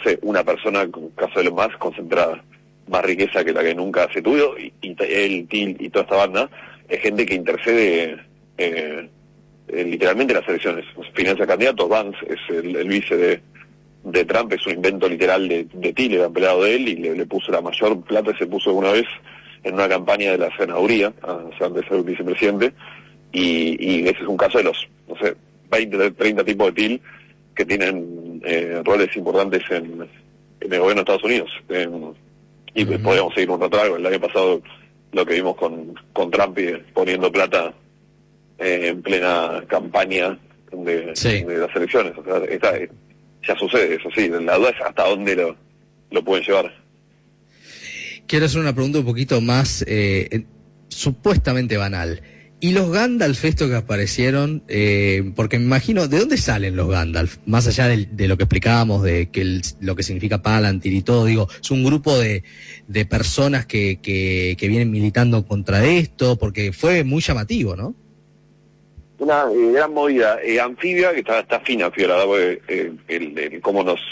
sé, una persona, con el caso de los más, concentra más riqueza que la que nunca se tuvo, y él, Till y toda esta banda, es gente que intercede literalmente en las elecciones. Financia candidatos. Vance es el vice de Trump, es un invento literal de Till, era empleado de él, y le puso la mayor plata, se puso alguna vez en una campaña de la senaduría, o sea, antes de ser vicepresidente, y ese es un caso de los, no sé, 20, 30 tipos de Till que tienen roles importantes en el gobierno de Estados Unidos. Y podríamos seguir un rato largo. El año pasado lo que vimos con Trump poniendo plata en plena campaña de las elecciones. O sea, ya sucede, eso sí. La duda es hasta dónde lo pueden llevar. Quiero hacer una pregunta un poquito más supuestamente banal. ¿Y los Gandalf, estos que aparecieron? Porque me imagino, ¿de dónde salen los Gandalf? Más allá de lo que explicábamos, de que lo que significa Palantir y todo, digo, es un grupo de personas que vienen militando contra esto, porque fue muy llamativo, ¿no? Una gran movida. Anfibia, que está fina, Anfibia, la verdad, porque cómo nos...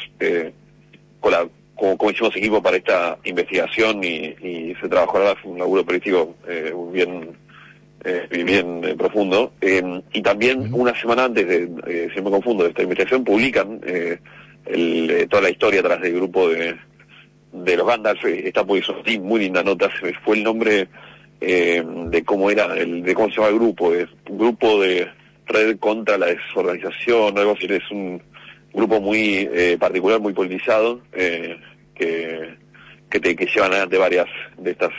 Como hicimos equipo para esta investigación y se trabajó, la verdad, fue un laburo periodístico bien profundo, y también una semana antes si no me confundo, de esta investigación, publican toda la historia atrás del grupo de los Gandalf. Está muy linda nota, se me fue el nombre de cómo era, de cómo se llama el grupo, es un grupo de red contra la desorganización, algo así. Es un grupo muy particular, muy politizado, que llevan adelante varias de estas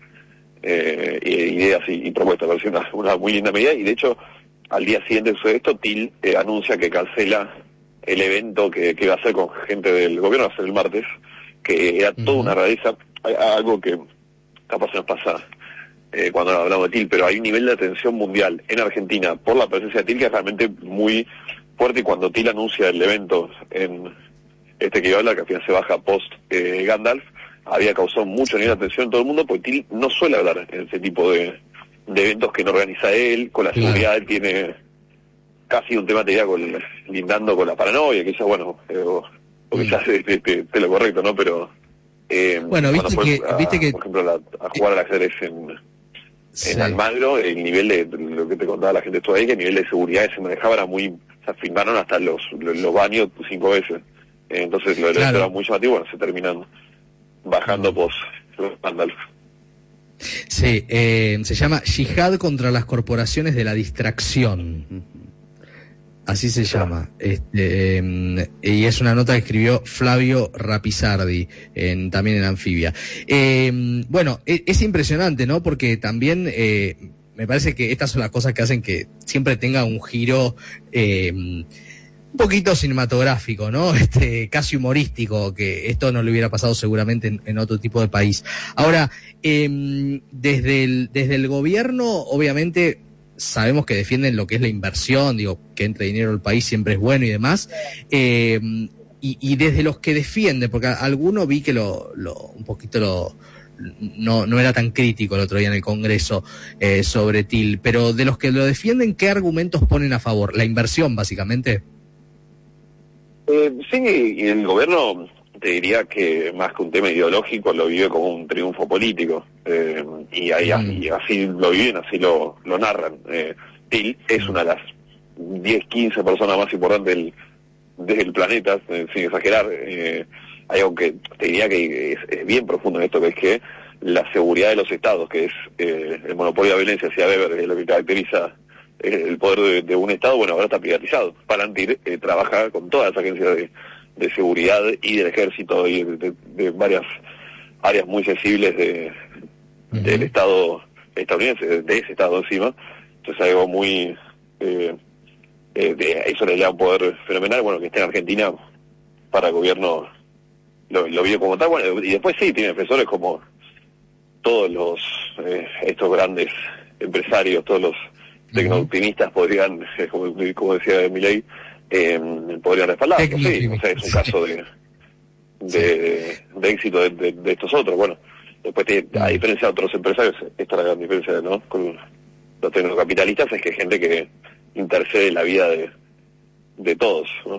ideas y propuestas. Me parece una muy linda medida, y de hecho al día siguiente de esto, Till anuncia que cancela el evento que va a hacer con gente del gobierno, va a ser el martes, que era toda una rareza, algo que capaz se nos pasa cuando hablamos de Till, pero hay un nivel de atención mundial en Argentina por la presencia de Till que es realmente muy fuerte, y cuando Till anuncia el evento en que iba a hablar, que al final se baja post Gandalf, había causado mucho nivel de atención en todo el mundo, porque Till no suele hablar en ese tipo de eventos que no organiza él, con la seguridad. Él tiene casi un tema, te diría, lindando con la paranoia, que ya, bueno, o quizás es lo correcto, ¿no? Pero bueno, viste que por ejemplo, a jugar al ajedrez en Almagro, el nivel de lo que te contaba la gente estuvo ahí, que el nivel de seguridad que se manejaba era muy... O sea, filmaron hasta los baños 5 veces. Entonces lo era muy llamativo, bueno, se terminan bajando post Gandalf. Sí, se llama Yihad contra las corporaciones de la distracción. Así se llama. Y es una nota que escribió Flavio Rapizardi, también en Anfibia. Bueno, es impresionante, ¿no? Porque también me parece que estas son las cosas que hacen que siempre tenga un giro un poquito cinematográfico, ¿no? Casi humorístico, que esto no le hubiera pasado seguramente en otro tipo de país. Ahora, desde el gobierno, obviamente, sabemos que defienden lo que es la inversión, digo, que entre dinero al país siempre es bueno y demás, y desde los que defienden, porque alguno vi que un poquito no era tan crítico el otro día en el Congreso sobre Till, pero de los que lo defienden, ¿qué argumentos ponen a favor? ¿La inversión, básicamente? Sí, y el gobierno, te diría que más que un tema ideológico lo vive como un triunfo político, y así lo viven, así lo narran. Till es una de las 10, 15 personas más importantes del planeta, sin exagerar. Hay algo que te diría que es bien profundo en esto, que es que la seguridad de los estados, que es el monopolio de la violencia, decía Weber, es lo que caracteriza el poder de un estado, bueno, ahora está privatizado. Palantir trabaja con todas las agencias de seguridad y del ejército y de varias áreas muy sensibles del estado estadounidense, de ese estado encima. Entonces algo muy... eso le da un poder fenomenal. Bueno, que esté en Argentina, para el gobierno lo vio como tal. Bueno, y después sí, tiene defensores como todos estos grandes empresarios, todos los tecno-optimistas podrían, como decía Milei, podrían respaldarlo. Sí, o sea, es un caso de éxito de estos otros. Bueno, después a diferencia de otros empresarios, esta es la gran diferencia, ¿no? Con los tecnocapitalistas, es que hay gente que intercede en la vida de todos, ¿no?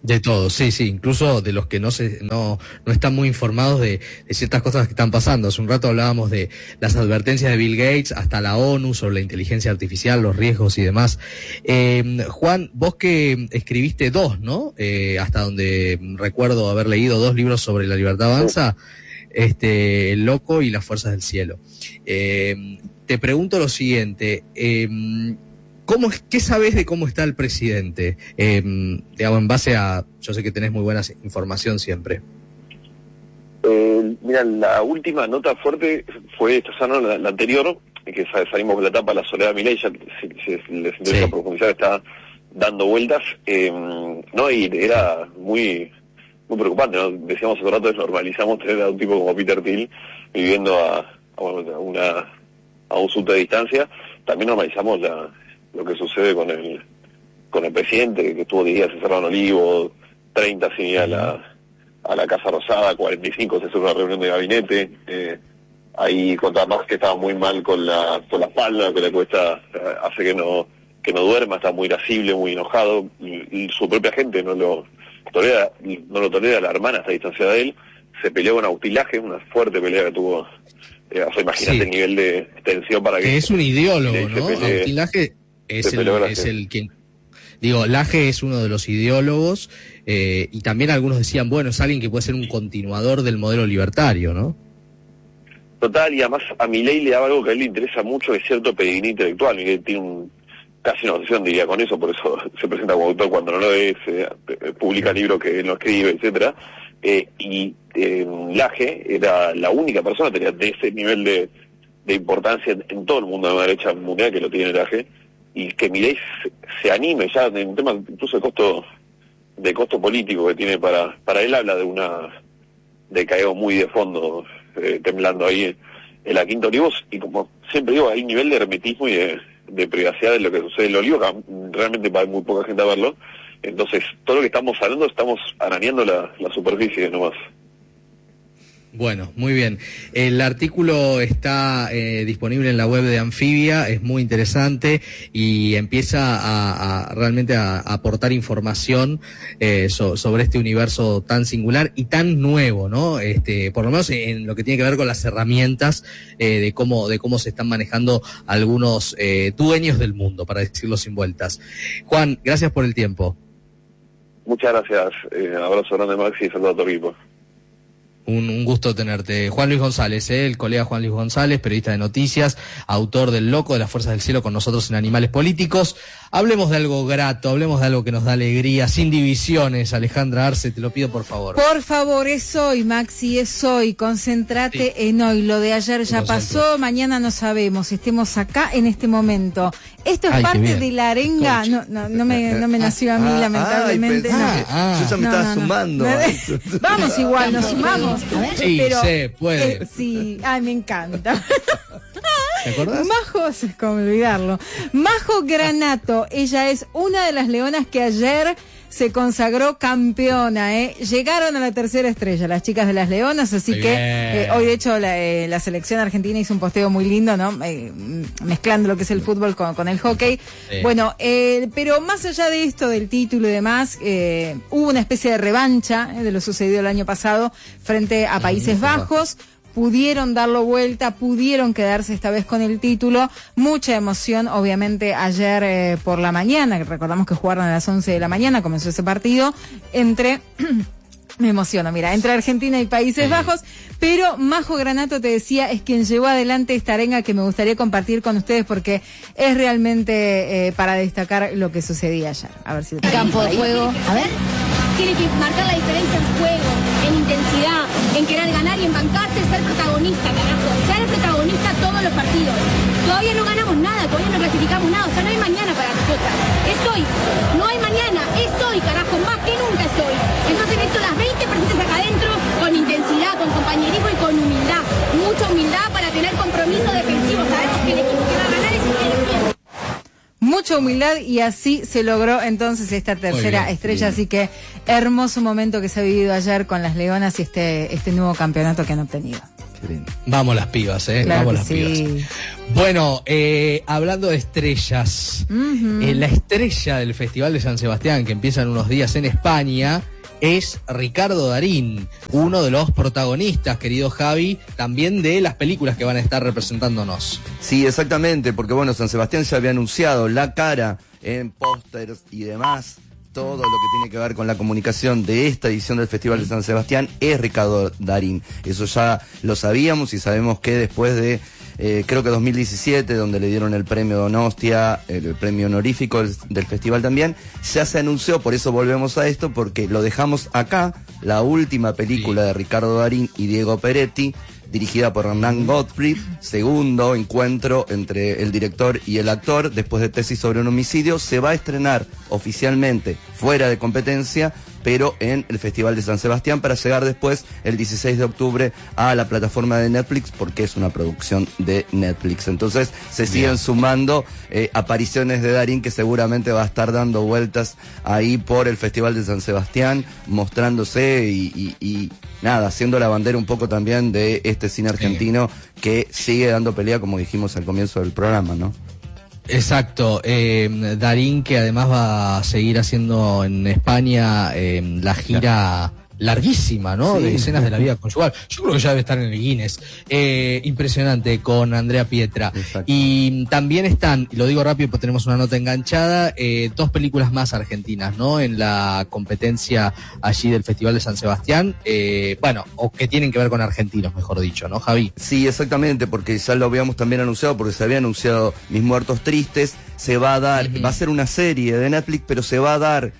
De todo, sí, incluso de los que no están muy informados de ciertas cosas que están pasando. Hace un rato hablábamos de las advertencias de Bill Gates, hasta la ONU sobre la inteligencia artificial, los riesgos y demás. Juan, vos que escribiste 2, ¿no? Hasta donde recuerdo haber leído 2 libros sobre la libertad avanza, El Loco y las Fuerzas del Cielo. Te pregunto lo siguiente, ¿qué sabés de cómo está el presidente? Digamos, en base a... Yo sé que tenés muy buena información siempre. Mira, la última nota fuerte fue esta semana, la anterior, que salimos de la etapa de la soledad de Milei, ya si les interesa profundizar, está dando vueltas, ¿no? Y era muy preocupante, ¿no? Decíamos hace rato, desnormalizamos tener a un tipo como Peter Thiel viviendo a un subte de distancia. También normalizamos lo que sucede con el presidente, que estuvo 10 días encerrado en Olivo, 30 sin ir a la Casa Rosada, 45 se hizo una reunión de gabinete, ahí contaba más que estaba muy mal con la espalda, que le cuesta, hace que no duerma, está muy irascible, muy enojado, y su propia gente no lo tolera, la hermana está distanciada de él, se peleó con Agustín Laje, una fuerte pelea que tuvo, imagínate el nivel de tensión para que... Es un ideólogo, ¿no? Agustín Laje es el quien... Digo, Laje es uno de los ideólogos, y también algunos decían, bueno, es alguien que puede ser un continuador del modelo libertario, ¿no? Total, y además a Milei le da algo que a él le interesa mucho, es cierto pedigrí intelectual. Milei tiene casi una obsesión, diría, con eso, por eso se presenta como autor cuando no lo es, publica libros que él no escribe, etcétera. Laje era la única persona que tenía de ese nivel de importancia en todo el mundo de la derecha mundial, que lo tiene Laje, y que Milei se anime ya en un tema incluso de costo político que tiene para él, habla de caído muy de fondo, temblando ahí en la Quinta Olivos, y como siempre digo, hay un nivel de hermetismo y de privacidad de lo que sucede en el Olivo, que realmente va muy poca gente a verlo. Entonces, todo lo que estamos hablando, estamos arañando la superficie nomás. Bueno, muy bien. El artículo está disponible en la web de Anfibia, es muy interesante y empieza realmente a aportar información sobre este universo tan singular y tan nuevo, ¿no? Por lo menos en lo que tiene que ver con las herramientas de cómo se están manejando algunos dueños del mundo, para decirlo sin vueltas. Juan, gracias por el tiempo. Muchas gracias. Abrazo grande, Maxi, y saludos a tu equipo. Un gusto tenerte. Juan Luis González, el colega Juan Luis González, periodista de noticias, autor del Loco, de las Fuerzas del Cielo, con nosotros en Animales Políticos. Hablemos de algo grato, hablemos de algo que nos da alegría, sin divisiones. Alejandra Arce, te lo pido por favor. Por favor, es hoy, Maxi, es hoy. Concéntrate en hoy. Lo de ayer ya pasó, mañana no sabemos. Estemos acá en este momento. Esto es parte de la arenga. No me nació a mí, lamentablemente. Yo ya me estaba sumando. Vamos igual, nos sumamos. Sí, se puede. Sí, me encanta. ¿Te acordás? Majo, es como olvidarlo. Majo Granato, ella es una de las leonas que ayer se consagró campeona, Llegaron a la tercera estrella las chicas de las Leonas, así que hoy de hecho la selección argentina hizo un posteo muy lindo, ¿no? Mezclando lo que es el fútbol con el hockey. Sí. Bueno, pero más allá de esto, del título y demás, hubo una especie de revancha de lo sucedido el año pasado frente a Países Bajos. Pudieron darlo vuelta, pudieron quedarse esta vez con el título. Mucha emoción, obviamente, ayer por la mañana, recordamos que jugaron a las 11 de la mañana, comenzó ese partido, me emociono, mira, entre Argentina y Países Bajos, pero Majo Granato, te decía, es quien llevó adelante esta arenga que me gustaría compartir con ustedes porque es realmente para destacar lo que sucedía ayer. A ver si... Campo de juego, a ver. Tiene que marcar la diferencia en juego, en intensidad, en querer ganar y en bancarse, ser protagonista, carajo. Ser protagonista todos los partidos. Todavía no ganamos nada, todavía no clasificamos nada, o sea, no hay mañana para nosotras. Es hoy, no hay mañana, es hoy, carajo, más que nunca es hoy. Entonces esto las 20 presentes acá adentro, con intensidad, con compañerismo y con humildad. Mucha humildad para tener compromiso defensivo. Sabemos que el equipo que va a ganar es el que mucha humildad y así se logró entonces esta tercera estrella, así que hermoso momento que se ha vivido ayer con las Leonas y este nuevo campeonato que han obtenido. Vamos las pibas, Claro vamos que las sí. pibas. Bueno, hablando de estrellas, la estrella del Festival de San Sebastián, que empieza en unos días en España, es Ricardo Darín, uno de los protagonistas, querido Javi, también de las películas que van a estar representándonos. Sí, exactamente, porque bueno, San Sebastián ya había anunciado la cara en pósters y demás. Todo lo que tiene que ver con la comunicación de esta edición del Festival de San Sebastián es Ricardo Darín. Eso ya lo sabíamos y sabemos que después de, creo que 2017, donde le dieron el premio Donostia, el premio honorífico del festival también, ya se anunció, por eso volvemos a esto, porque lo dejamos acá, la última película de Ricardo Darín y Diego Peretti, dirigida por Hernán Gottfried, segundo encuentro entre el director y el actor, después de Tesis sobre un homicidio, se va a estrenar oficialmente fuera de competencia, pero en el Festival de San Sebastián, para llegar después, el 16 de octubre, a la plataforma de Netflix, porque es una producción de Netflix. Entonces, se siguen sumando apariciones de Darín, que seguramente va a estar dando vueltas ahí por el Festival de San Sebastián, mostrándose y nada, haciendo la bandera un poco también de este cine argentino que sigue dando pelea, como dijimos al comienzo del programa, ¿no? Exacto, Darín, que además va a seguir haciendo en España la gira larguísima, ¿no? Sí. De escenas de la vida conyugal. Yo creo que ya debe estar en el Guinness. Impresionante, con Andrea Pietra. Exacto. Y también están, y lo digo rápido porque tenemos una nota enganchada, dos películas más argentinas, ¿no? En la competencia allí del Festival de San Sebastián, bueno, o que tienen que ver con argentinos, mejor dicho, ¿no, Javi? Sí, exactamente, porque ya lo habíamos también anunciado, porque se había anunciado Mis Muertos Tristes, se va a dar, va a ser una serie de Netflix, pero se va a dar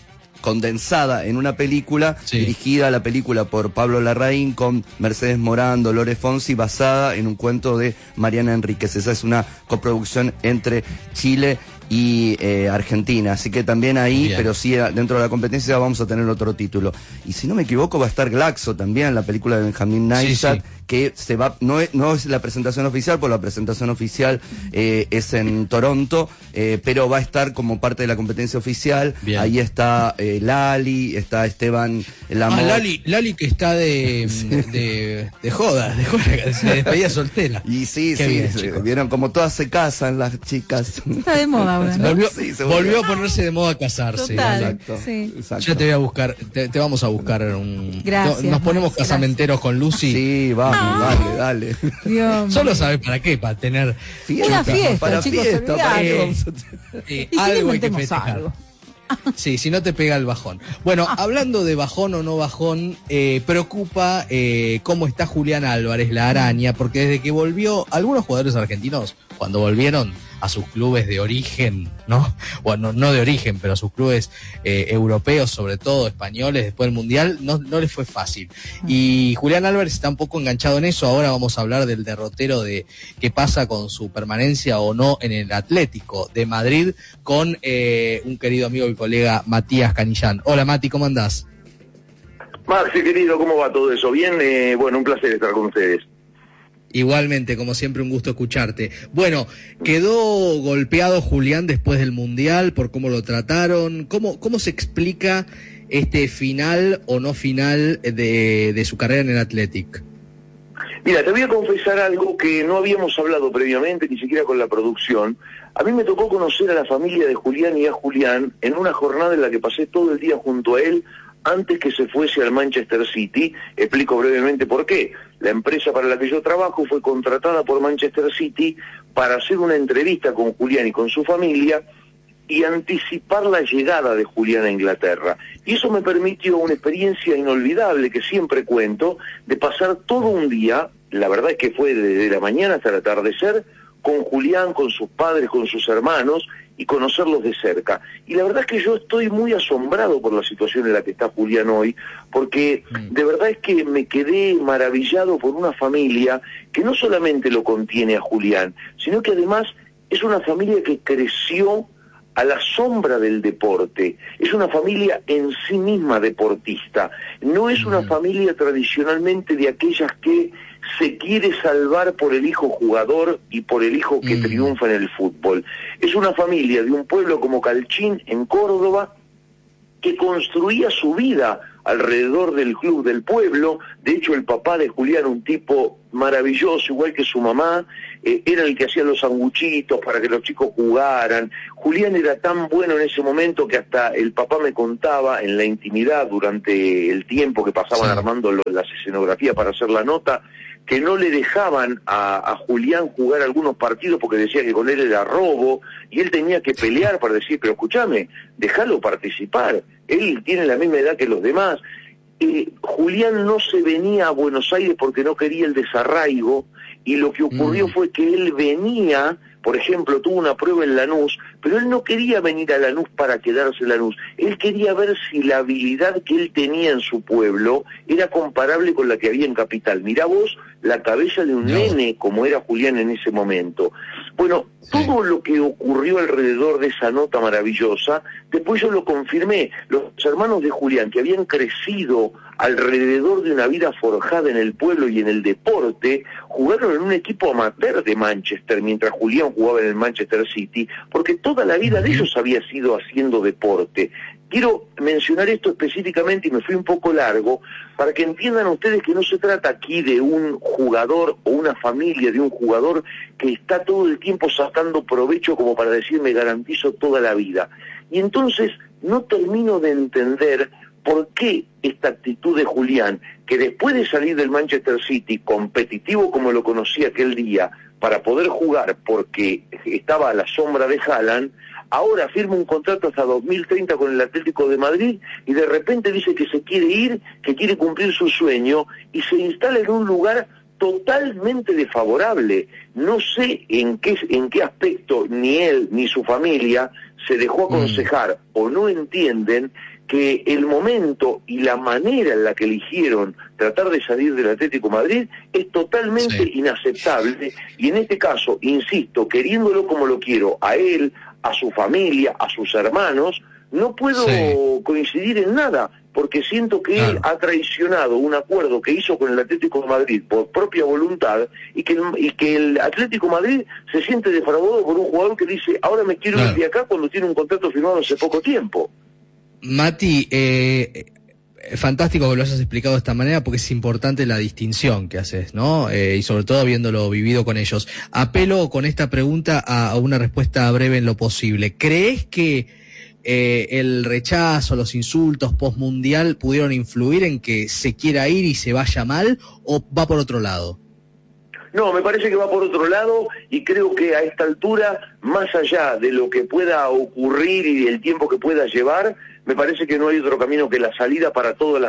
condensada en una película, dirigida la película por Pablo Larraín, con Mercedes Morán, Dolores Fonsi, basada en un cuento de Mariana Enríquez. Esa es una coproducción entre Chile y Argentina, así que también ahí, bien, pero sí dentro de la competencia vamos a tener otro título. Y si no me equivoco va a estar Glaxo también, la película de Benjamín Neistat, que se va, no es la presentación oficial, porque la presentación oficial es en Toronto, pero va a estar como parte de la competencia oficial. Bien. Ahí está Lali, está Esteban Lamont. Lali que está de joda, se despedía soltera. Y sí, vieron como todas se casan las chicas. Está de moda ahora, ¿no? Volvió a ponerse de moda casarse. Total, exacto, sí. Exacto. Ya te voy a buscar, te vamos a buscar un... Gracias. Nos ponemos casamenteros con Lucy. Sí, vamos, dale. Dios, solo sabes para qué, para tener una fiesta, para chicos, fiesta, para y que si algo hay que inventemos festejar. algo. Sí, si no te pega el bajón. Bueno, hablando de bajón o no bajón, preocupa cómo está Julián Álvarez, la araña, porque desde que volvió, algunos jugadores argentinos, cuando volvieron a sus clubes de origen, ¿no? Bueno, no de origen, pero a sus clubes europeos, sobre todo españoles, después del Mundial, no les fue fácil. Y Julián Álvarez está un poco enganchado en eso. Ahora vamos a hablar del derrotero de qué pasa con su permanencia o no en el Atlético de Madrid, con un querido amigo y colega, Matías Canillán. Hola, Mati, ¿cómo andás? Maxi, querido, ¿cómo va todo eso? Bien, bueno, un placer estar con ustedes. Igualmente, como siempre, un gusto escucharte. Bueno, quedó golpeado Julián después del Mundial por cómo lo trataron. ¿Cómo se explica este final o no final de su carrera en el Athletic? Mira, te voy a confesar algo que no habíamos hablado previamente, ni siquiera con la producción. A mí me tocó conocer a la familia de Julián y a Julián en una jornada en la que pasé todo el día junto a él antes que se fuese al Manchester City. Explico brevemente por qué. La empresa para la que yo trabajo fue contratada por Manchester City para hacer una entrevista con Julián y con su familia y anticipar la llegada de Julián a Inglaterra. Y eso me permitió una experiencia inolvidable que siempre cuento, de pasar todo un día, la verdad es que fue desde la mañana hasta el atardecer, con Julián, con sus padres, con sus hermanos, y conocerlos de cerca. Y la verdad es que yo estoy muy asombrado por la situación en la que está Julián hoy, porque de verdad es que me quedé maravillado por una familia que no solamente lo contiene a Julián, sino que además es una familia que creció a la sombra del deporte. Es una familia en sí misma deportista. No es una familia tradicionalmente de aquellas que se quiere salvar por el hijo jugador y por el hijo que triunfa en el fútbol. Es una familia de un pueblo como Calchín, en Córdoba, que construía su vida alrededor del club del pueblo. De hecho, el papá de Julián, un tipo maravilloso, igual que su mamá, era el que hacía los sanguchitos para que los chicos jugaran. Julián era tan bueno en ese momento que hasta el papá me contaba en la intimidad, durante el tiempo que pasaban armando las escenografías para hacer la nota, que no le dejaban a Julián jugar algunos partidos porque decía que con él era robo, y él tenía que pelear para decir, pero escúchame, déjalo participar, él tiene la misma edad que los demás. Julián no se venía a Buenos Aires porque no quería el desarraigo, y lo que ocurrió fue que él venía, por ejemplo, tuvo una prueba en Lanús, pero él no quería venir a Lanús para quedarse en Lanús, él quería ver si la habilidad que él tenía en su pueblo era comparable con la que había en Capital. Mirá vos la cabeza de un nene como era Julián en ese momento. Bueno, todo lo que ocurrió alrededor de esa nota maravillosa, después yo lo confirmé. Los hermanos de Julián, que habían crecido alrededor de una vida forjada en el pueblo y en el deporte, jugaron en un equipo amateur de Manchester, mientras Julián jugaba en el Manchester City, porque toda la vida de ellos había sido haciendo deporte. Quiero mencionar esto específicamente, y me fui un poco largo, para que entiendan ustedes que no se trata aquí de un jugador o una familia de un jugador que está todo el tiempo sacando provecho como para decir me garantizo toda la vida. Y entonces no termino de entender por qué esta actitud de Julián, que después de salir del Manchester City, competitivo como lo conocí aquel día, para poder jugar porque estaba a la sombra de Haaland, ahora firma un contrato hasta 2030 con el Atlético de Madrid y de repente dice que se quiere ir, que quiere cumplir su sueño y se instala en un lugar totalmente desfavorable. No sé en qué aspecto ni él ni su familia se dejó aconsejar o no entienden que el momento y la manera en la que eligieron tratar de salir del Atlético de Madrid es totalmente inaceptable, y en este caso, insisto, queriéndolo como lo quiero, a él, a su familia, a sus hermanos, no puedo coincidir en nada, porque siento que él ha traicionado un acuerdo que hizo con el Atlético de Madrid por propia voluntad, y que el Atlético de Madrid se siente defraudado por un jugador que dice, ahora me quiero ir de acá, cuando tiene un contrato firmado hace poco tiempo. Mati, fantástico que lo hayas explicado de esta manera, porque es importante la distinción que haces, ¿no? Y sobre todo habiéndolo vivido con ellos. Apelo con esta pregunta a una respuesta breve en lo posible. ¿Crees que el rechazo, los insultos post-mundial pudieron influir en que se quiera ir y se vaya mal, o va por otro lado? No, me parece que va por otro lado, y creo que a esta altura, más allá de lo que pueda ocurrir y del tiempo que pueda llevar, me parece que no hay otro camino que la salida para todos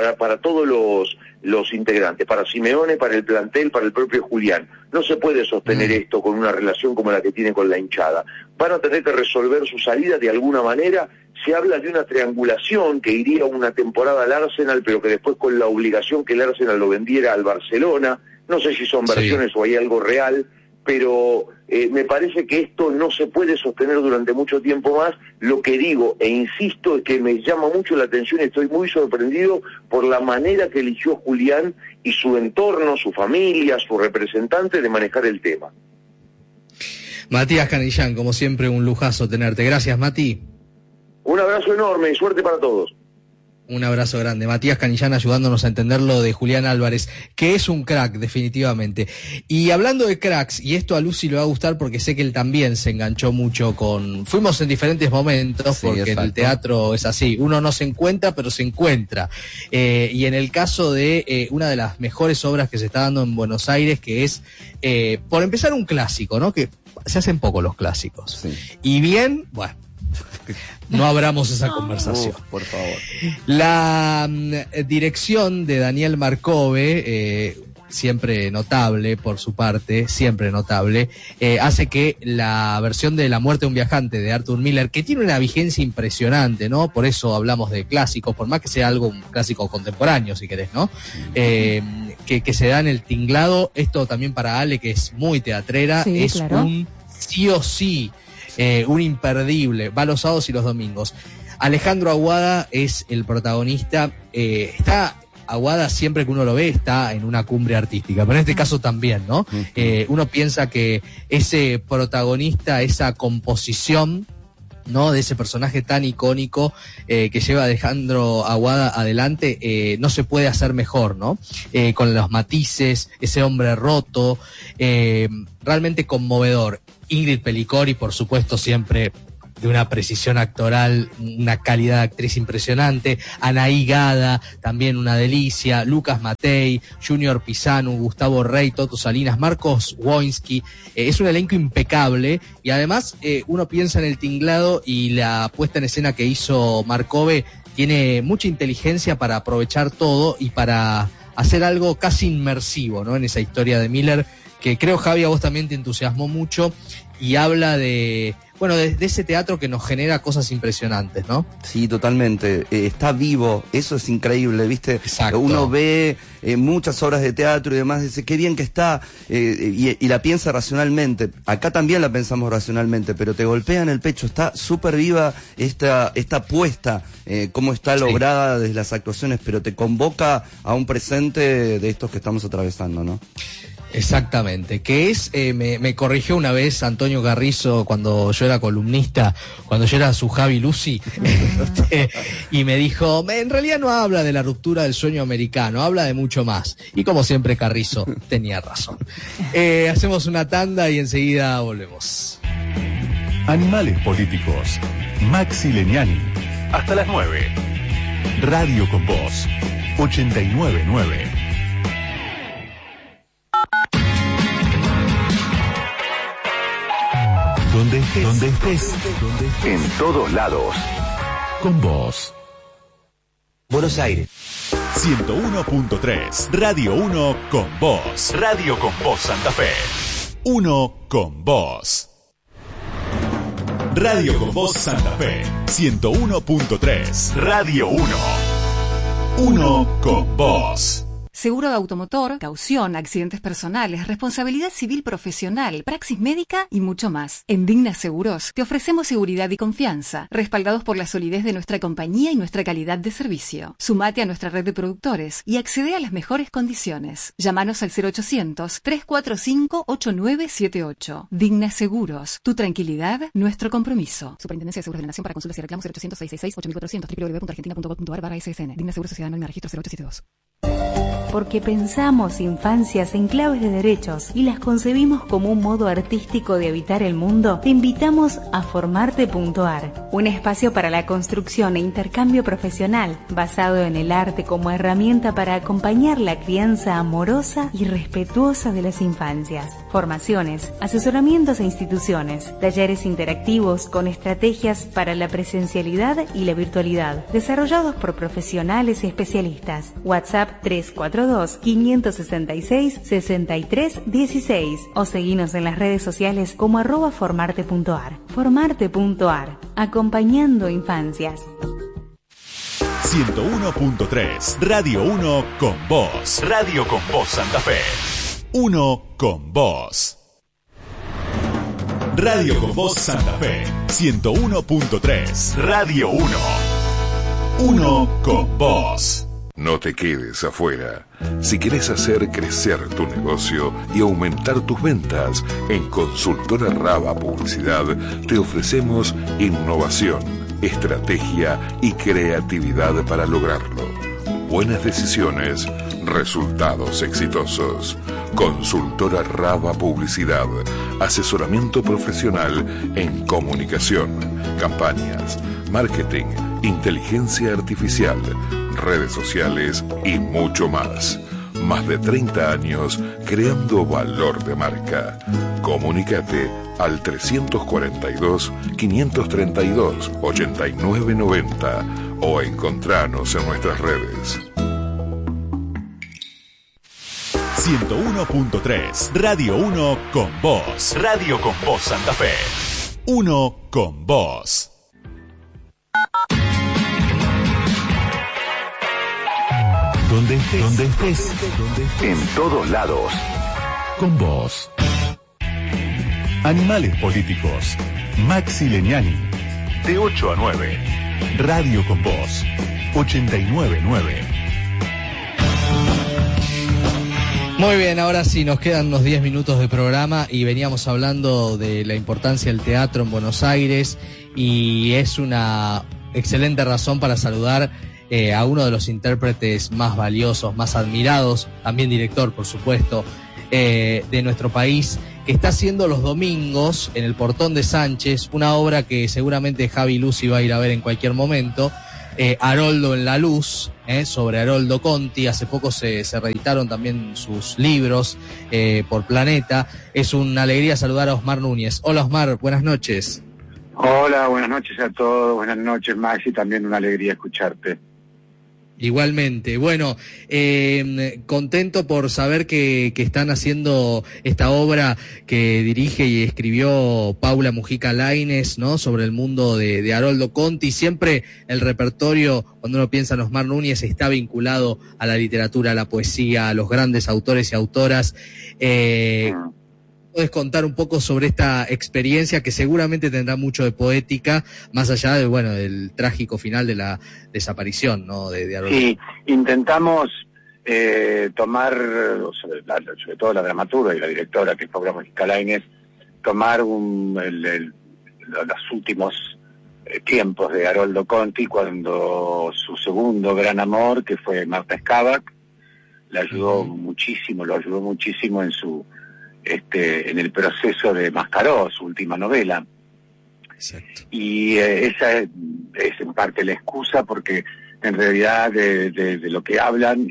los integrantes, para Simeone, para el plantel, para el propio Julián. No se puede sostener esto con una relación como la que tiene con la hinchada. Van a tener que resolver su salida de alguna manera. Se habla de una triangulación que iría una temporada al Arsenal, pero que después con la obligación que el Arsenal lo vendiera al Barcelona. No sé si son versiones o hay algo real, pero me parece que esto no se puede sostener durante mucho tiempo más. Lo que digo e insisto es que me llama mucho la atención y estoy muy sorprendido por la manera que eligió Julián y su entorno, su familia, su representante de manejar el tema. Matías Canillán, como siempre, un lujazo tenerte. Gracias, Mati. Un abrazo enorme y suerte para todos. Un abrazo grande. Matías Canillán ayudándonos a entender lo de Julián Álvarez, que es un crack, definitivamente. Y hablando de cracks, y esto a Lucy le va a gustar porque sé que él también se enganchó mucho con... Fuimos en diferentes momentos, porque en el teatro es así. Uno no se encuentra, pero se encuentra. Y en el caso de una de las mejores obras que se está dando en Buenos Aires, que es, por empezar, un clásico, ¿no? Que se hacen poco los clásicos. Sí. Y bien, bueno... No abramos esa conversación. Por favor. La dirección de Daniel Marcove, siempre notable por su parte, siempre notable, hace que la versión de La muerte de un viajante de Arthur Miller, que tiene una vigencia impresionante, ¿no? Por eso hablamos de clásicos, por más que sea algo un clásico contemporáneo, si querés, ¿no? Que se da en el tinglado. Esto también para Ale, que es muy teatrera, sí, es claro. Un sí o sí. Un imperdible, va los sábados y los domingos. Alejandro Aguada es el protagonista. Está Aguada, siempre que uno lo ve, está en una cumbre artística, pero en este caso también, ¿no? Uno piensa que ese protagonista, esa composición, ¿no? De ese personaje tan icónico que lleva Alejandro Aguada adelante, no se puede hacer mejor, ¿no? Con los matices, ese hombre roto, realmente conmovedor. Ingrid Pelicori, por supuesto, siempre de una precisión actoral, una calidad de actriz impresionante. Anaí Gada, también una delicia. Lucas Matei, Junior Pisanu, Gustavo Rey, Toto Salinas, Marcos Woinski. Es un elenco impecable y además uno piensa en el tinglado y la puesta en escena que hizo Marcove tiene mucha inteligencia para aprovechar todo y para hacer algo casi inmersivo, ¿no? En esa historia de Miller, que creo, Javi, a vos también te entusiasmó mucho y habla de ese teatro que nos genera cosas impresionantes, ¿no? Sí, totalmente. Está vivo, eso es increíble, ¿viste? Exacto. Uno ve muchas obras de teatro y demás, dice, qué bien que está, y la piensa racionalmente. Acá también la pensamos racionalmente, pero te golpea en el pecho. Está súper viva esta puesta, cómo está lograda desde las actuaciones, pero te convoca a un presente de estos que estamos atravesando, ¿no? Exactamente, que es, me corrigió una vez Antonio Carrizo cuando yo era columnista, cuando yo era su Javi Lucy, y me dijo, en realidad no habla de la ruptura del sueño americano, habla de mucho más. Y como siempre Carrizo tenía razón. Hacemos una tanda y enseguida volvemos. Animales políticos. Maxi Legnani. Hasta las 9. Radio con Voz. 89.9. Donde estés, en todos lados, con vos. Buenos Aires. 101.3, Radio 1 con vos. Radio con Voz Santa Fe. 1 con vos. Radio con Voz Santa Fe. 101.3, Radio 1. 1 con vos. Seguro de automotor, caución, accidentes personales, responsabilidad civil profesional, praxis médica y mucho más. En Digna Seguros te ofrecemos seguridad y confianza, respaldados por la solidez de nuestra compañía y nuestra calidad de servicio. Sumate a nuestra red de productores y accede a las mejores condiciones. Llámanos al 0800-345-8978. Digna Seguros, tu tranquilidad, nuestro compromiso. Superintendencia de Seguros de la Nación. Para consultas y reclamos 0800-666-8400 www.argentina.gov.ar/ssn. Digna Seguros, Sociedad Anónima, Registro 0872. Porque pensamos infancias en claves de derechos y las concebimos como un modo artístico de habitar el mundo, te invitamos a Formarte.ar, un espacio para la construcción e intercambio profesional basado en el arte como herramienta para acompañar la crianza amorosa y respetuosa de las infancias. Formaciones, asesoramientos a instituciones, talleres interactivos con estrategias para la presencialidad y la virtualidad, desarrollados por profesionales y especialistas. WhatsApp 342-566-6316 o seguinos en las redes sociales como @formarte.ar. Formarte.ar, acompañando infancias. 101.3, Radio 1 con vos. Radio con Voz Santa Fe. 1 con vos. Radio con Voz Santa Fe. 101.3, Radio 1. 1 con vos. No te quedes afuera. Si querés hacer crecer tu negocio y aumentar tus ventas, en Consultora Raba Publicidad te ofrecemos innovación, estrategia y creatividad para lograrlo. Buenas decisiones, resultados exitosos. Consultora Raba Publicidad, asesoramiento profesional en comunicación, campañas, marketing, inteligencia artificial, redes sociales y mucho más. Más de 30 años creando valor de marca. Comunícate al 342-532-8990 o encontranos en nuestras redes. 101.3, Radio 1 con vos. Radio con Voz Santa Fe. 1 con vos. Donde estés, en todos lados, con vos. Animales políticos. Maxi Legnani. De 8 a 9. Radio con Voz. 89.9. Muy bien, ahora sí, nos quedan unos 10 minutos de programa y veníamos hablando de la importancia del teatro en Buenos Aires y es una excelente razón para saludar a uno de los intérpretes más valiosos, más admirados, también director, por supuesto, de nuestro país, que está haciendo los domingos en el Portón de Sánchez, una obra que seguramente Javi Lucy va a ir a ver en cualquier momento, Haroldo en la Luz, sobre Haroldo Conti. Hace poco se reeditaron también sus libros por Planeta. Es una alegría saludar a Osmar Núñez. Hola Osmar, buenas noches. Hola, buenas noches a todos, buenas noches Maxi, también una alegría escucharte. Igualmente. Bueno, contento por saber que están haciendo esta obra que dirige y escribió Paula Mujica Lainez, ¿no? Sobre el mundo de Haroldo Conti. Siempre el repertorio, cuando uno piensa en Osmar Núñez, está vinculado a la literatura, a la poesía, a los grandes autores y autoras. ¿Puedes contar un poco sobre esta experiencia que seguramente tendrá mucho de poética, más allá de, bueno, del trágico final de la desaparición, ¿no? de Haroldo? Sí, intentamos tomar, sobre todo la dramaturga y la directora, que es Paula Mujica Lainez, tomar los últimos tiempos de Haroldo Conti, cuando su segundo gran amor, que fue Marta Scavac, lo ayudó muchísimo en su en el proceso de Mascaró, su última novela. Exacto. Y esa es en parte la excusa, porque en realidad de lo que hablan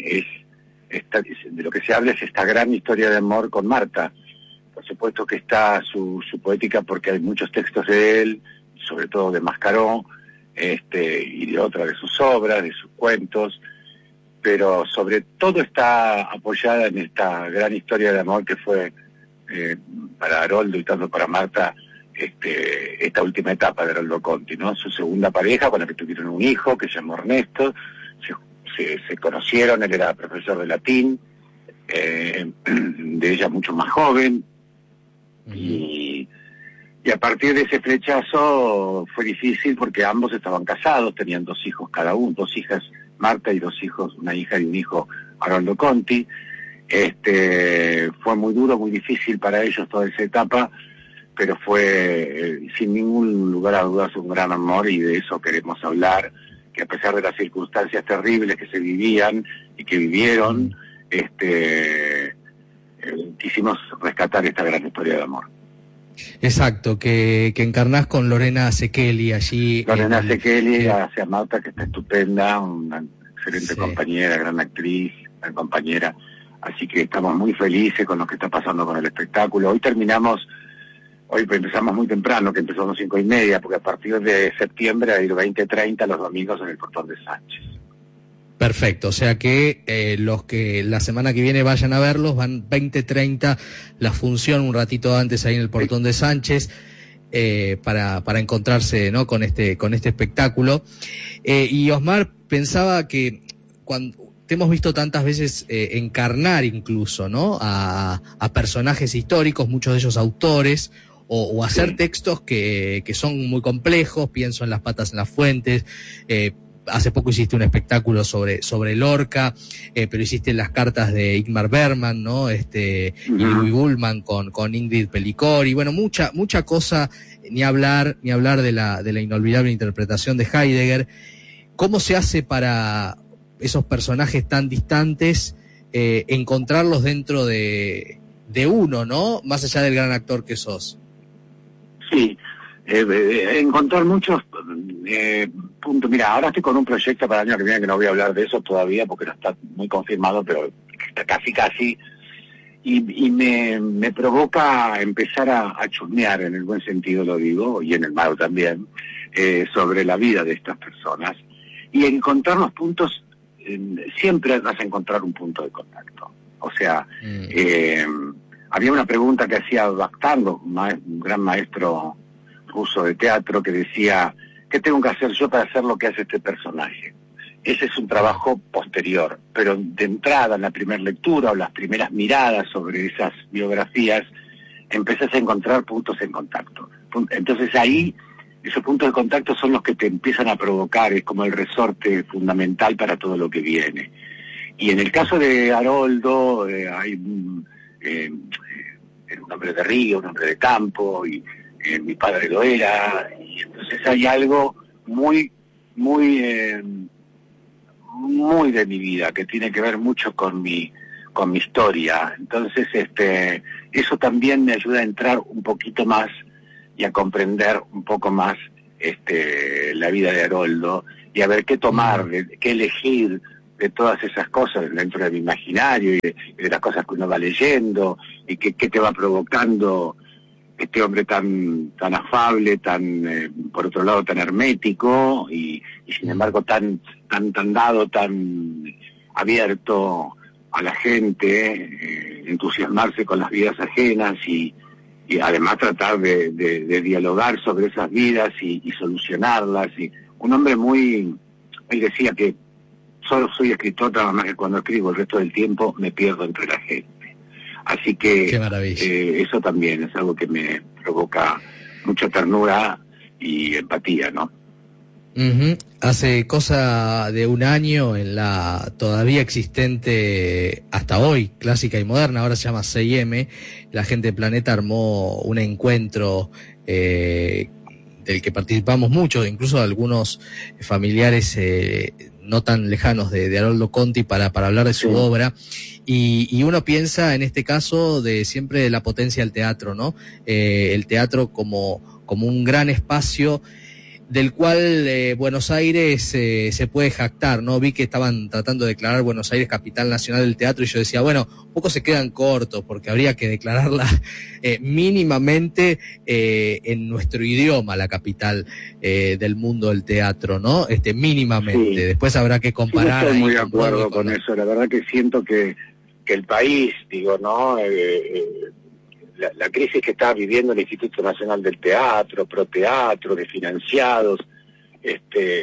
de lo que se habla es esta gran historia de amor con Marta. Por supuesto que está su poética, porque hay muchos textos de él, sobre todo de Mascaró, y de otras de sus obras, de sus cuentos, pero sobre todo está apoyada en esta gran historia de amor que fue para Haroldo y tanto para Marta, esta última etapa de Haroldo Conti, ¿no? Su segunda pareja, con la que tuvieron un hijo que se llamó Ernesto. Se conocieron, él era profesor de latín, de ella mucho más joven, y a partir de ese flechazo fue difícil, porque ambos estaban casados, tenían 2 hijos cada uno, 2 hijas Marta y 2 hijos, una hija y un hijo Haroldo Conti. Fue muy duro, muy difícil para ellos toda esa etapa, pero fue sin ningún lugar a dudas un gran amor, y de eso queremos hablar, que a pesar de las circunstancias terribles que se vivían y que vivieron, quisimos rescatar esta gran historia de amor. Exacto, que encarnás con Lorena Sekeli allí. Lorena Sekeli hacia Marta, que está estupenda, una excelente compañera, gran actriz, gran compañera. Así que estamos muy felices con lo que está pasando con el espectáculo. Hoy empezamos muy temprano, que empezamos 5:30, porque a partir de septiembre a ir 20:30 los domingos en el Portón de Sánchez. Perfecto, o sea que los que la semana que viene vayan a verlos, van 20:30 la función, un ratito antes ahí en el Portón de Sánchez, para encontrarse, ¿no? con este espectáculo. Y Osmar, pensaba que cuando te hemos visto tantas veces encarnar incluso, ¿no? a personajes históricos, muchos de ellos autores, o hacer textos que son muy complejos. Pienso en Las patas en las fuentes. Hace poco hiciste un espectáculo sobre Lorca, pero hiciste las cartas de Ingmar Bergman, ¿no? Y Louis Bullman con Ingrid Pelicori. Bueno, mucha cosa, ni hablar de la inolvidable interpretación de Heidegger. ¿Cómo se hace para esos personajes tan distantes encontrarlos dentro de uno, ¿no? Más allá del gran actor que sos. Sí, encontrar muchos puntos. Mira, ahora estoy con un proyecto para el año que viene, que no voy a hablar de eso todavía porque no está muy confirmado, pero está casi, y me provoca empezar a chusmear, en el buen sentido lo digo, y en el malo también, sobre la vida de estas personas, y encontrar los puntos. Siempre vas a encontrar un punto de contacto. O sea, había una pregunta que hacía Bakhtarov, un gran maestro ruso de teatro, que decía: ¿qué tengo que hacer yo para hacer lo que hace este personaje? Ese es un trabajo posterior, pero de entrada, en la primera lectura o las primeras miradas sobre esas biografías, empezás a encontrar puntos en contacto. Entonces ahí, esos puntos de contacto son los que te empiezan a provocar, es como el resorte fundamental para todo lo que viene. Y en el caso de Haroldo, hay un hombre de río, un hombre de campo, y mi padre lo era, y entonces hay algo muy de mi vida que tiene que ver mucho con mi historia. Entonces eso también me ayuda a entrar un poquito más y a comprender un poco más la vida de Haroldo, y a ver qué tomar, qué elegir de todas esas cosas dentro de mi imaginario, y de las cosas que uno va leyendo, y qué te va provocando este hombre tan afable, por otro lado tan hermético, y sin embargo tan dado, tan abierto a la gente, entusiasmarse con las vidas ajenas, y además tratar de dialogar sobre esas vidas y solucionarlas. Y un hombre él decía que solo soy escritor, nada más que cuando escribo, el resto del tiempo me pierdo entre la gente. Así que eso también es algo que me provoca mucha ternura y empatía, ¿no? Hace cosa de un año, en la todavía existente hasta hoy, Clásica y Moderna, ahora se llama 6M, la gente de Planeta armó un encuentro del que participamos mucho, incluso algunos familiares no tan lejanos de Haroldo Conti para hablar de su obra. Y uno piensa en este caso siempre de la potencia del teatro, ¿no? El teatro como un gran espacio del cual Buenos Aires se puede jactar, ¿no? Vi que estaban tratando de declarar Buenos Aires capital nacional del teatro, y yo decía, bueno, un poco se quedan cortos, porque habría que declararla mínimamente en nuestro idioma, la capital del mundo del teatro, ¿no? Mínimamente. Sí. Después habrá que comparar. Sí, estoy muy de acuerdo con eso. La verdad que siento que el país, ¿no? La crisis que está viviendo el Instituto Nacional del Teatro, Proteatro, de financiados, es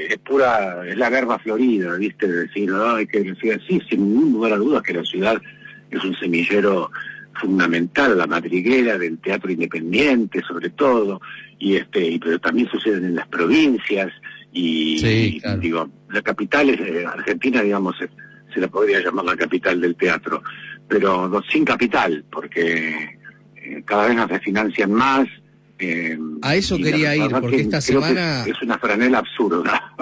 la verba florida, ¿viste? De decir, que la ciudad, sí, sin ningún lugar a dudas que la ciudad es un semillero fundamental, la madriguera del teatro independiente, sobre todo, pero también suceden en las provincias, claro. La capital Argentina, digamos, se la podría llamar la capital del teatro, pero sin capital, porque cada vez nos desfinancian más. A eso quería ir, porque esta semana es una franela absurda.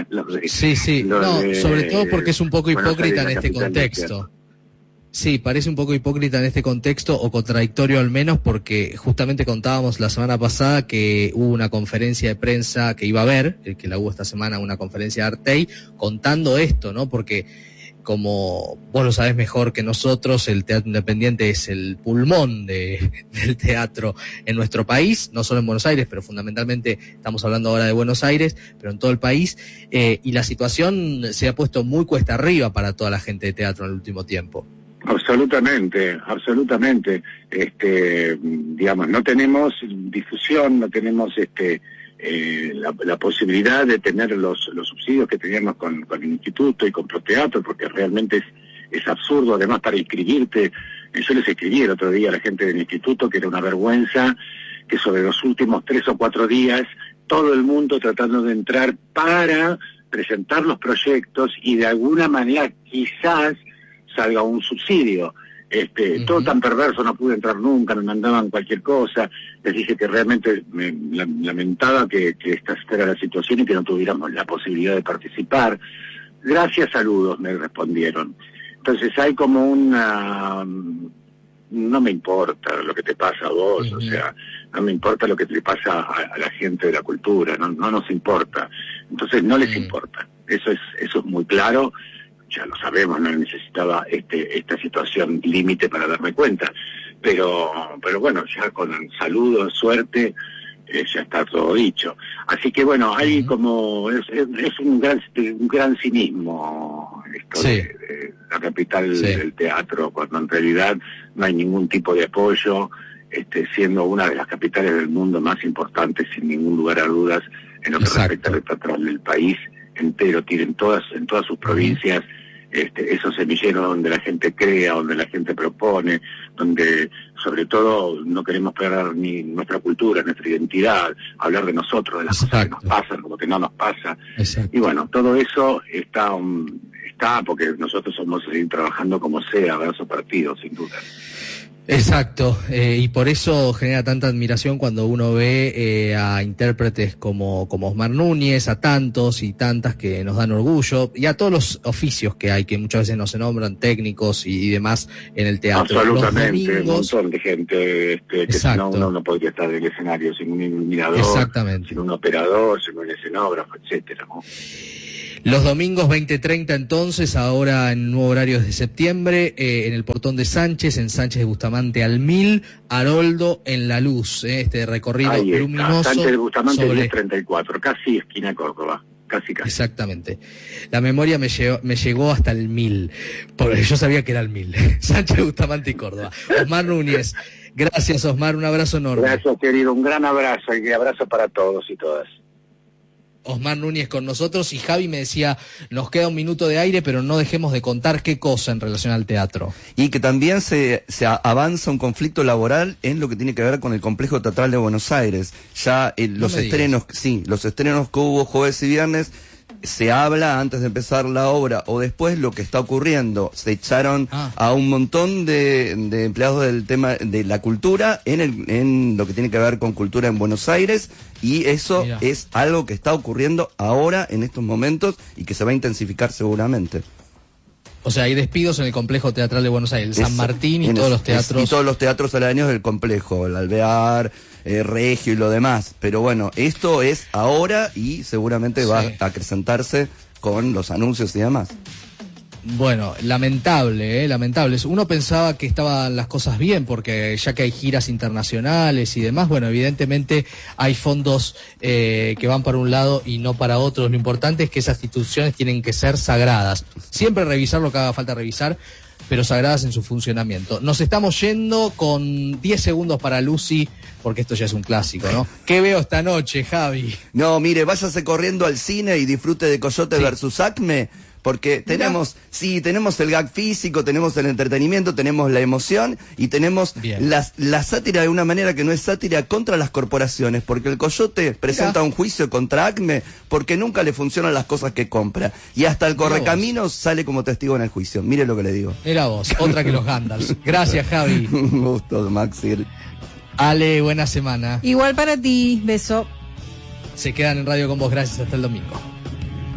Sobre todo porque es un poco hipócrita en este contexto. Sí, parece un poco hipócrita en este contexto, o contradictorio al menos, porque justamente contábamos la semana pasada que hubo una conferencia de prensa que iba a haber, que la hubo esta semana, una conferencia de Artey, contando esto, ¿no? Porque como vos lo sabés mejor que nosotros, el teatro independiente es el pulmón del teatro en nuestro país, no solo en Buenos Aires, pero fundamentalmente estamos hablando ahora de Buenos Aires, pero en todo el país, y la situación se ha puesto muy cuesta arriba para toda la gente de teatro en el último tiempo. Absolutamente. Digamos, no tenemos difusión, no tenemos la posibilidad de tener los subsidios que teníamos con el instituto y con Proteatro, porque realmente es absurdo. Además, para inscribirte, yo les escribí el otro día a la gente del instituto que era una vergüenza que sobre los últimos 3 o 4 días todo el mundo tratando de entrar para presentar los proyectos y de alguna manera quizás salga un subsidio. Todo tan perverso, no pude entrar nunca, me mandaban cualquier cosa. Les dije que realmente me lamentaba que esta fuera la situación y que no tuviéramos la posibilidad de participar. Gracias, saludos, me respondieron. Entonces hay como no me importa lo que te pasa a vos, o sea, no me importa lo que le pasa a la gente de la cultura, no nos importa. Entonces no les importa. Eso es muy claro. Ya lo sabemos, no necesitaba esta situación límite para darme cuenta, pero bueno, ya con saludos, suerte, ya está todo dicho. Así que bueno, hay como es un gran cinismo esto de la capital del teatro, cuando en realidad no hay ningún tipo de apoyo, siendo una de las capitales del mundo más importantes, sin ningún lugar a dudas, en lo que respecta al teatral del país entero. Tienen en todas sus provincias esos semilleros donde la gente crea, donde la gente propone, donde sobre todo no queremos perder ni nuestra cultura, nuestra identidad, hablar de nosotros, de las cosas que nos pasan, de lo que no nos pasa. Y bueno, todo eso está está, porque nosotros vamos a seguir trabajando como sea, ver esos partidos, sin duda. Exacto, y por eso genera tanta admiración cuando uno ve a intérpretes como Osmar Núñez, a tantos y tantas que nos dan orgullo, y a todos los oficios que hay, que muchas veces no se nombran, técnicos y demás en el teatro. Absolutamente, un montón de gente, que si no uno no podría estar en el escenario sin un iluminador, sin un operador, sin un escenógrafo, etcétera, ¿no? Los domingos 20:30 entonces, ahora en nuevo horario de septiembre, en el Portón de Sánchez, en Sánchez de Bustamante al 1000, Haroldo en la Luz, este recorrido luminoso. Sánchez de Bustamante sobre 1034, casi esquina Córdoba, casi. Exactamente. La memoria me llegó hasta el 1000, porque yo sabía que era el 1000. Sánchez de Bustamante y Córdoba. Osmar Núñez, gracias Osmar, un abrazo enorme. Gracias querido, un gran abrazo y abrazo para todos y todas. Osmar Núñez con nosotros, y Javi me decía, nos queda un minuto de aire, pero no dejemos de contar qué cosa en relación al teatro. Y que también se avanza un conflicto laboral en lo que tiene que ver con el Complejo Teatral de Buenos Aires. Ya los estrenos que hubo jueves y viernes, se habla antes de empezar la obra o después lo que está ocurriendo. Se echaron a un montón de empleados del tema de la cultura en lo que tiene que ver con cultura en Buenos Aires, y eso es algo que está ocurriendo ahora en estos momentos y que se va a intensificar seguramente. O sea, hay despidos en el Complejo Teatral de Buenos Aires, el San Martín y todos los teatros. Y todos los teatros aledaños del complejo, el Alvear, Regio y lo demás. Pero bueno, esto es ahora y seguramente va a acrecentarse con los anuncios y demás. Bueno, lamentable. Uno pensaba que estaban las cosas bien, porque ya que hay giras internacionales y demás, bueno, evidentemente hay fondos que van para un lado y no para otro. Lo importante es que esas instituciones tienen que ser sagradas. Siempre revisar lo que haga falta revisar, pero sagradas en su funcionamiento. Nos estamos yendo con 10 segundos para Lucy, porque esto ya es un clásico, ¿no? ¿Qué veo esta noche, Javi? No, mire, váyase corriendo al cine y disfrute de Coyote versus Acme. Porque tenemos el gag físico, tenemos el entretenimiento, tenemos la emoción y tenemos la sátira de una manera que no es sátira contra las corporaciones, porque el Coyote presenta un juicio contra Acme porque nunca le funcionan las cosas que compra, y hasta el Correcaminos sale como testigo en el juicio. Mire lo que le digo. Mira vos, otra que los Gandalfs. Gracias, Javi. Un gusto, Maxi. Ale, buena semana. Igual para ti, beso. Se quedan en Radio con vos, gracias, hasta el domingo.